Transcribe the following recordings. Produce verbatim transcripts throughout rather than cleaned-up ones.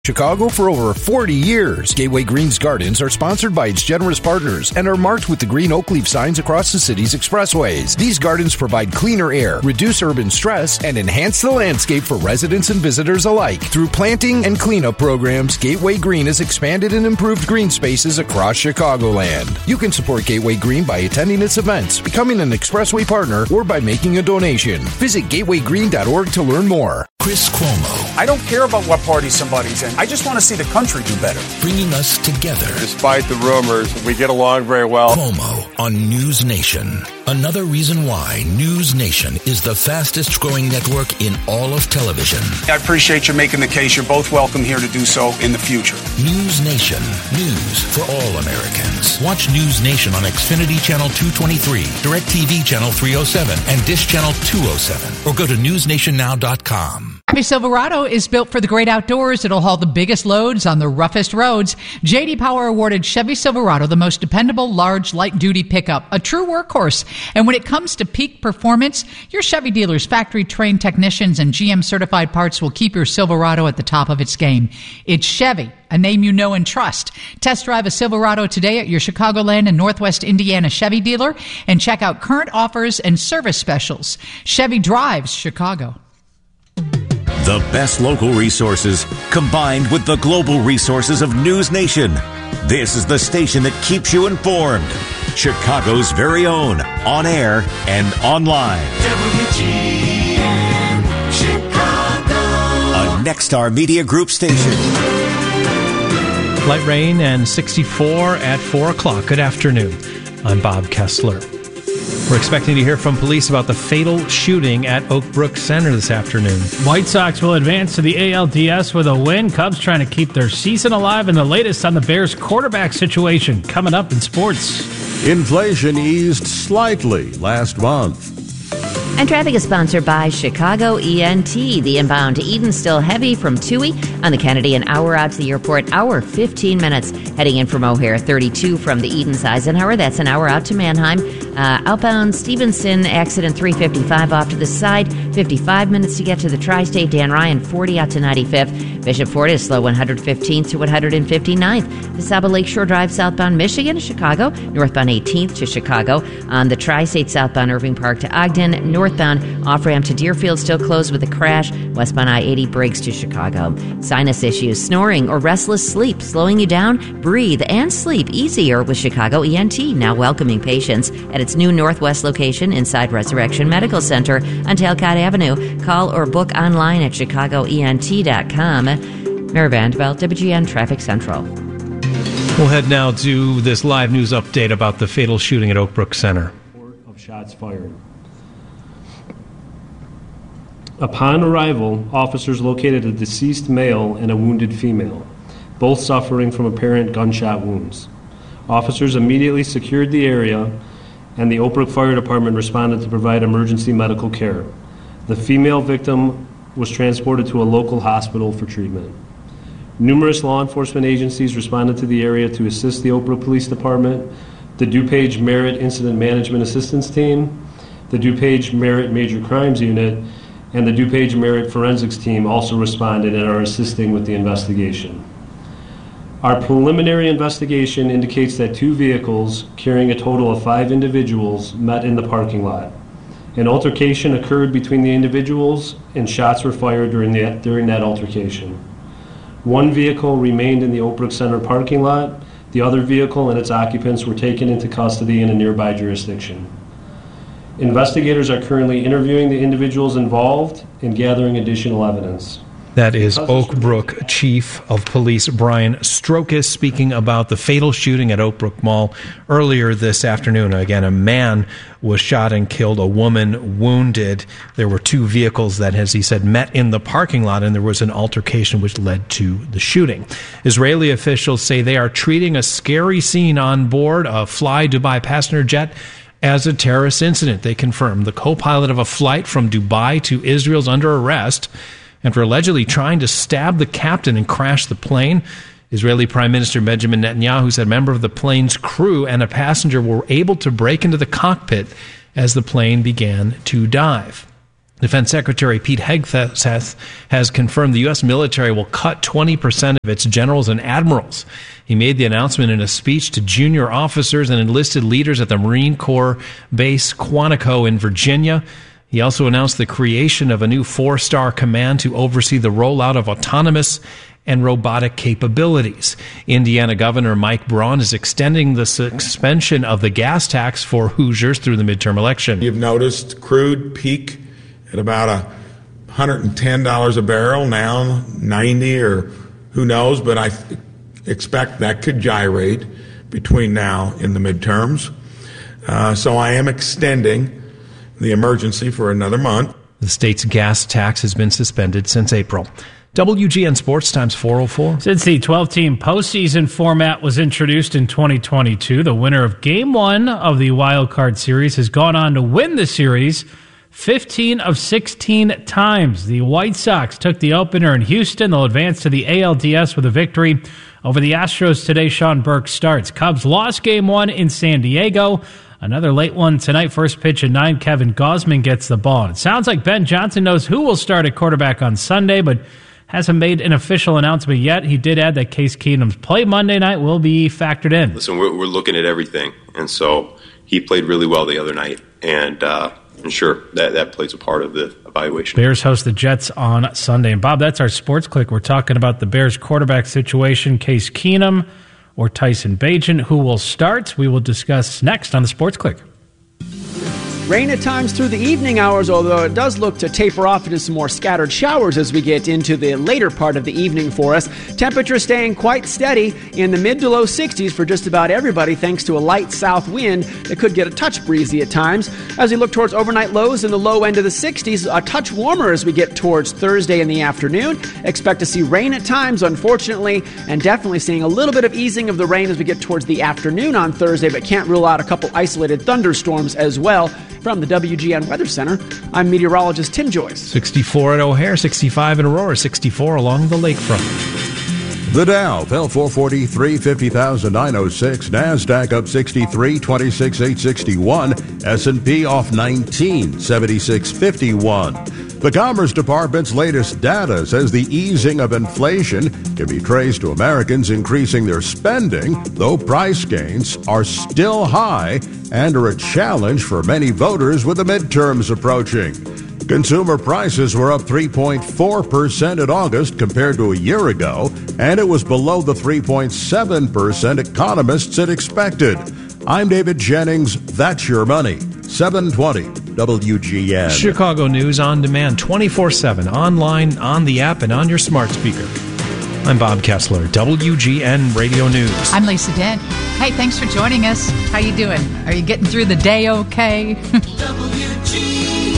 Chicago for over forty years. Gateway Greens Gardens are sponsored by its generous partners and are marked with the green oak leaf signs across the city's expressways. These gardens provide cleaner air, reduce urban stress, and enhance the landscape for residents and visitors alike. Through planting and cleanup programs, Gateway Green has expanded and improved green spaces across Chicagoland. You can support Gateway Green by attending its events, becoming an expressway partner, or by making a donation. Visit gateway green dot org to learn more. Chris Cuomo. I don't care about what party somebody's in. I just want to see the country do better. Bringing us together. Despite the rumors, we get along very well. Cuomo on News Nation. Another reason why News Nation is the fastest growing network in all of television. I appreciate you making the case. You're both welcome here to do so in the future. News Nation. News for all Americans. Watch News Nation on Xfinity Channel two twenty-three, DirecTV Channel three oh seven, and Dish Channel two oh seven. Or go to news nation now dot com. Chevy Silverado is built for the great outdoors. It'll haul the biggest loads on the roughest roads. J D Power awarded Chevy Silverado the most dependable, large, light-duty pickup, a true workhorse. And when it comes to peak performance, your Chevy dealers, factory-trained technicians, and G M-certified parts will keep your Silverado at the top of its game. It's Chevy, a name you know and trust. Test drive a Silverado today at your Chicagoland and Northwest Indiana Chevy dealer and check out current offers and service specials. Chevy drives Chicago. The best local resources combined with the global resources of News Nation. This is the station that keeps you informed. Chicago's very own, on air and online. W G N Chicago. A Nexstar Media Group station. Light rain and sixty-four at four o'clock. Good afternoon. I'm Bob Kessler. We're expecting to hear from police about the fatal shooting at Oak Brook Center this afternoon. White Sox will advance to the A L D S with a win. Cubs trying to keep their season alive, and the latest on the Bears quarterback situation coming up in sports. Inflation eased slightly last month. And traffic is sponsored by Chicago E N T. The inbound to Eden still heavy from Toohey on the Kennedy, an hour out to the airport, hour fifteen minutes. Heading in from O'Hare, thirty-two from the Eden to Eisenhower. That's an hour out to Manheim. Uh, outbound Stevenson, accident three fifty-five off to the side. fifty-five minutes to get to the Tri-State. Dan Ryan, forty out to ninety-fifth. Bishop Ford is slow, one fifteenth to one fifty-ninth. DeSaba Lakeshore Drive, southbound Michigan to Chicago. Northbound eighteenth to Chicago. On the Tri-State, southbound Irving Park to Ogden. Northbound off-ramp to Deerfield still closed with a crash. Westbound I eighty Briggs to Chicago. Sinus issues, snoring, or restless sleep slowing you down? Breathe and sleep easier with Chicago E N T, now welcoming patients at its new Northwest location inside Resurrection Medical Center on Talcott Avenue. Call or book online at chicago e n t dot com. Mary Vanderbilt, W G N Traffic Central. We'll head now to this live news update about the fatal shooting at Oak Brook Center. Of shots fired. Upon arrival, officers located a deceased male and a wounded female, both suffering from apparent gunshot wounds. Officers immediately secured the area, and the Oak Brook Fire Department responded to provide emergency medical care. The female victim was transported to a local hospital for treatment. Numerous law enforcement agencies responded to the area to assist the Oak Brook Police Department, the DuPage Merritt Incident Management Assistance Team, the DuPage Merritt Major Crimes Unit, and the DuPage Merritt Forensics Team also responded and are assisting with the investigation. Our preliminary investigation indicates that two vehicles carrying a total of five individuals met in the parking lot. An altercation occurred between the individuals and shots were fired during, the, during that altercation. One vehicle remained in the Oak Brook Center parking lot. The other vehicle and its occupants were taken into custody in a nearby jurisdiction. Investigators are currently interviewing the individuals involved and gathering additional evidence. That is Oak Brook Chief of Police Brian Strokis speaking about the fatal shooting at Oak Brook Mall earlier this afternoon. Again, a man was shot and killed, a woman wounded. There were two vehicles that, as he said, met in the parking lot, and there was an altercation which led to the shooting. Israeli officials say they are treating a scary scene on board a Fly Dubai passenger jet as a terrorist incident. They confirmed the co-pilot of a flight from Dubai to Israel is under arrest after allegedly trying to stab the captain and crash the plane. Israeli Prime Minister Benjamin Netanyahu said a member of the plane's crew and a passenger were able to break into the cockpit as the plane began to dive. Defense Secretary Pete Hegseth has confirmed the U S military will cut twenty percent of its generals and admirals. He made the announcement in a speech to junior officers and enlisted leaders at the Marine Corps base Quantico in Virginia. He also announced the creation of a new four-star command to oversee the rollout of autonomous and robotic capabilities. Indiana Governor Mike Braun is extending the suspension of the gas tax for Hoosiers through the midterm election. You've noticed crude peak at about a one hundred ten dollars a barrel, now ninety or who knows, but I th- expect that could gyrate between now and the midterms. Uh, so I am extending the emergency for another month. The state's gas tax has been suspended since April. W G N Sports Times four oh four. Since the twelve-team postseason format was introduced in twenty twenty-two, the winner of Game one of the Wild Card Series has gone on to win the series fifteen of sixteen times. The White Sox took the opener in Houston. They'll advance to the A L D S with a victory over the Astros today. Sean Burke starts. Cubs lost Game one in San Diego. Another late one tonight. First pitch at nine. Kevin Gausman gets the ball. And it sounds like Ben Johnson knows who will start at quarterback on Sunday, but hasn't made an official announcement yet. He did add that Case Keenum's play Monday night will be factored in. Listen, we're, we're looking at everything. And so he played really well the other night. And, uh, and sure, that, that plays a part of the evaluation. Bears host the Jets on Sunday. And, Bob, that's our Sports Click. We're talking about the Bears quarterback situation, Case Keenum or Tyson Bagent. Who will start? We will discuss next on the Sports Click. Rain at times through the evening hours, although it does look to taper off into some more scattered showers as we get into the later part of the evening for us. Temperature staying quite steady in the mid to low sixties for just about everybody, thanks to a light south wind that could get a touch breezy at times. As we look towards overnight lows in the low end of the sixties, a touch warmer as we get towards Thursday in the afternoon. Expect to see rain at times, unfortunately, and definitely seeing a little bit of easing of the rain as we get towards the afternoon on Thursday, but can't rule out a couple isolated thunderstorms as well. From the W G N Weather Center, I'm meteorologist Tim Joyce. sixty-four at O'Hare, sixty-five in Aurora, sixty-four along the lakefront. The Dow fell four forty-three, fifty thousand nine hundred six. NASDAQ up sixty-three, twenty-six eight sixty-one. S and P off nineteen, seventy-six fifty-one. The Commerce Department's latest data says the easing of inflation can be traced to Americans increasing their spending, though price gains are still high and are a challenge for many voters with the midterms approaching. Consumer prices were up three point four percent in August compared to a year ago, and it was below the three point seven percent economists had expected. I'm David Jennings. That's your money. seven twenty W G N. Chicago News on demand twenty-four seven, online, on the app, and on your smart speaker. I'm Bob Kessler, W G N Radio News. I'm Lisa Dent. Hey, thanks for joining us. How you doing? Are you getting through the day okay? W G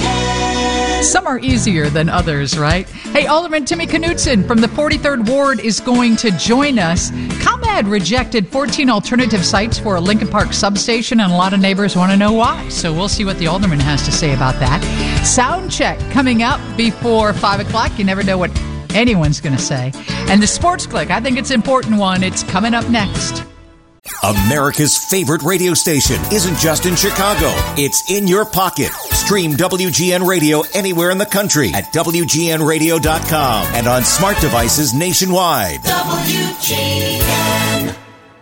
N. Some are easier than others, right? Hey, Alderman Timmy Knutson from the forty-third Ward is going to join us. ComEd rejected fourteen alternative sites for a Lincoln Park substation, and a lot of neighbors want to know why. So we'll see what the alderman has to say about that. Sound check coming up before five o'clock. You never know what anyone's going to say. And the Sports Click, I think it's an important one. It's coming up next. America's favorite radio station isn't just in Chicago. It's in your pocket. Stream W G N Radio anywhere in the country at W G N radio dot com and on smart devices nationwide. W G N.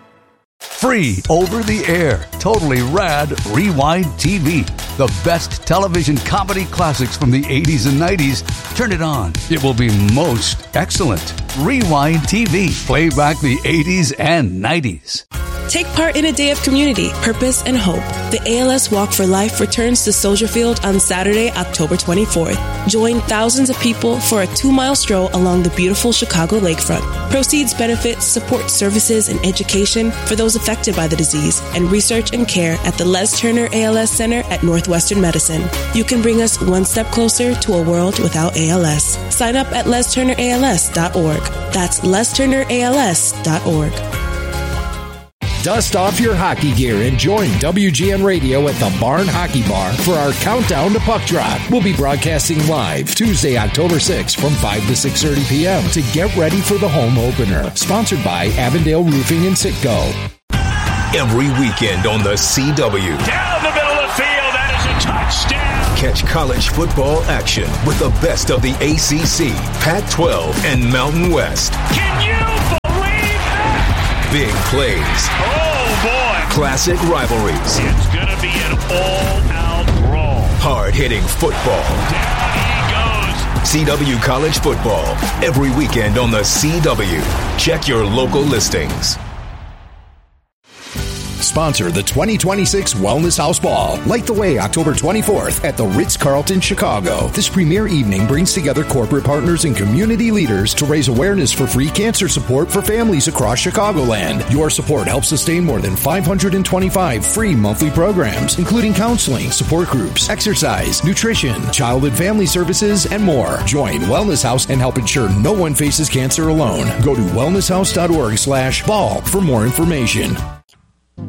Free over the air, totally rad Rewind T V. The best television comedy classics from the eighties and nineties. Turn it on. It will be most excellent. Rewind T V. Play back the eighties and nineties. Take part in a day of community, purpose, and hope. The A L S Walk for Life returns to Soldier Field on Saturday, October twenty-fourth. Join thousands of people for a two-mile stroll along the beautiful Chicago lakefront. Proceeds benefit support services and education for those affected by the disease and research and care at the Les Turner A L S Center at Northwestern Medicine. You can bring us one step closer to a world without A L S. Sign up at les turner A L S dot org. That's les turner A L S dot org. Dust off your hockey gear and join W G N Radio at the Barn Hockey Bar for our countdown to puck drop. We'll be broadcasting live Tuesday, October sixth from five to six thirty p.m. to get ready for the home opener. Sponsored by Avondale Roofing and Citgo. Every weekend on the C W. Down the middle of the field, that is a touchdown. Catch college football action with the best of the A C C, Pac twelve, and Mountain West. Can you believe that? Big plays. Oh, boy. Classic rivalries. It's going to be an all-out brawl. Hard-hitting football. Down he goes. C W College Football. Every weekend on the C W. Check your local listings. Sponsor the twenty twenty-six Wellness House Ball. Light the way October twenty-fourth at the Ritz-Carlton, Chicago. This premier evening brings together corporate partners and community leaders to raise awareness for free cancer support for families across Chicagoland. Your support helps sustain more than five hundred twenty-five free monthly programs, including counseling, support groups, exercise, nutrition, child and family services, and more. Join Wellness House and help ensure no one faces cancer alone. Go to wellness house dot org slash ball for more information.